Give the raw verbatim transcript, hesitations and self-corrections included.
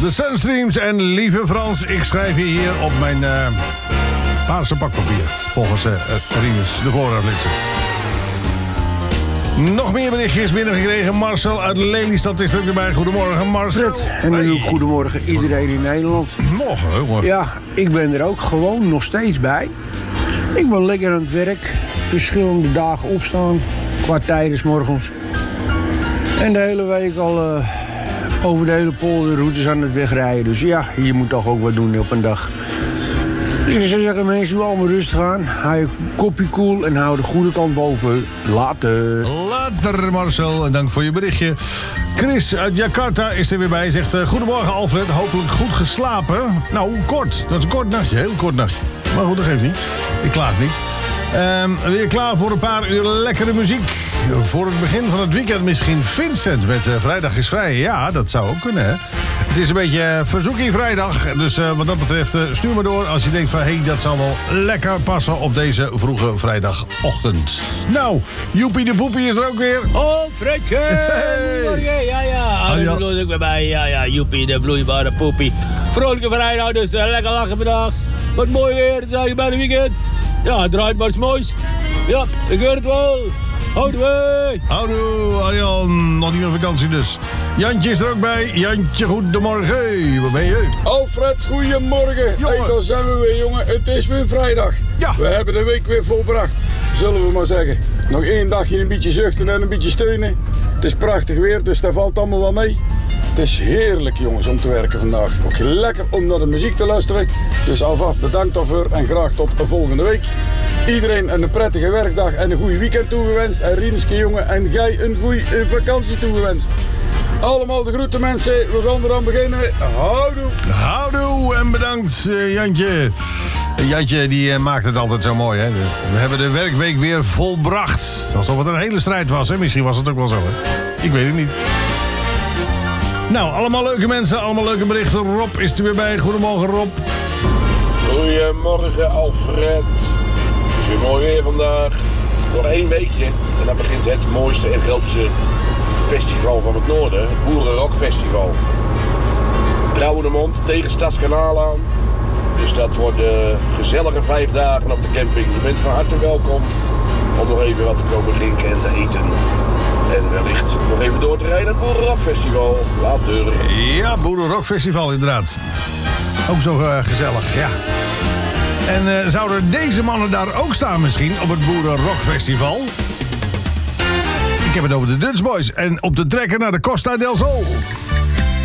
De Sunstreams en lieve Frans, ik schrijf je hier op mijn uh, paarse pakpapier. Volgens uh, Rinus, de voorraadlidse. Nog meer berichtjes binnengekregen. Marcel uit Lelystad is er erbij. Goedemorgen, Marcel. Fred, en natuurlijk goedemorgen iedereen in Nederland. Morgen, jongen. Ja, ik ben er ook gewoon nog steeds bij. Ik ben lekker aan het werk. Verschillende dagen opstaan. Qua tijden 's morgens. En de hele week al uh, over de hele polderroutes aan het wegrijden. Dus ja, je moet toch ook wat doen op een dag. Dus ik zou zeggen, mensen, doe allemaal rustig aan. Hou je kopje koel en hou de goede kant boven. Later. Later, Marcel. En dank voor je berichtje. Chris uit Jakarta is er weer bij. Zegt, uh, goedemorgen Alfred. Hopelijk goed geslapen. Nou, kort. Dat was een kort nachtje. Heel kort nachtje. Maar goed, dat geeft niet. Ik klaag niet. Um, weer klaar voor een paar uur lekkere muziek. Voor het begin van het weekend misschien Vincent met uh, Vrijdag is Vrij. Ja, dat zou ook kunnen, hè. Het is een beetje uh, verzoekie vrijdag. Dus uh, wat dat betreft, uh, stuur me door als je denkt van... hé, hey, dat zal wel lekker passen op deze vroege vrijdagochtend. Nou, Joepie de Poepie is er ook weer. Oh, Fredje! Hey. Ja, ja. Alles bloeit ook weer bij. Ja, ja, Joepie de vloeibare poepie. Vrolijke vrijdag, dus uh, lekker lachen vandaag. Wat mooi weer, het is eigenlijk bijna weekend. Ja, het draait maar eens moois. Ja, ik hoor het wel. Houdoe! Houdoe, Arjan. Nog niet meer vakantie dus. Jantje is er ook bij. Jantje, goedemorgen. Hey, waar ben je? Alfred, goedemorgen. Hey, daar zijn we weer, jongen. Het is weer vrijdag. Ja. We hebben de week weer volbracht. Zullen we maar zeggen. Nog één dagje een beetje zuchten en een beetje steunen. Het is prachtig weer, dus daar valt allemaal wel mee. Het is heerlijk, jongens, om te werken vandaag. Ook lekker om naar de muziek te luisteren. Dus alvast bedankt daarvoor en graag tot de volgende week. Iedereen een prettige werkdag en een goede weekend toegewenst. En Rienske, jongen, en jij een goede vakantie toegewenst. Allemaal de groeten, mensen. We gaan eraan beginnen. Houdoe. Houdoe en bedankt, uh, Jantje. Jantje die uh, maakt het altijd zo mooi, hè. We hebben de werkweek weer volbracht. Alsof het een hele strijd was, hè. Misschien was het ook wel zo, hè. Ik weet het niet. Nou, allemaal leuke mensen, allemaal leuke berichten. Rob is er weer bij. Goedemorgen, Rob. Goedemorgen, Alfred. Het is weer mooi weer vandaag. Nog één weekje en dan begint het mooiste en grootste festival van het noorden. Het Boerenrockfestival. Brouwendemond tegen Stadskanaal aan. Dus dat worden gezellige vijf dagen op de camping. Je bent van harte welkom om nog even wat te komen drinken en te eten. En wellicht nog even door te rijden naar het Boerenrockfestival. Later. Ja, Boerenrockfestival inderdaad. Ook zo uh, gezellig, ja. En uh, zouden deze mannen daar ook staan misschien op het Boerenrockfestival? Ik heb het over de Dutch Boys en op de trekker naar de Costa del Sol.